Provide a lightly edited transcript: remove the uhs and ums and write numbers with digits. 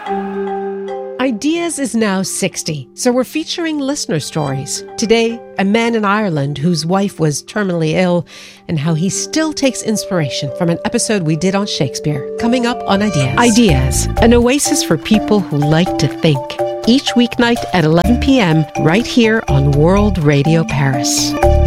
Ideas is now 60, so we're featuring listener stories. Today, a man in Ireland whose wife was terminally ill and how he still takes inspiration from an episode we did on Shakespeare. Coming up on Ideas. Ideas, an oasis for people who like to think. Each weeknight at 11 p.m. right here on World Radio Paris.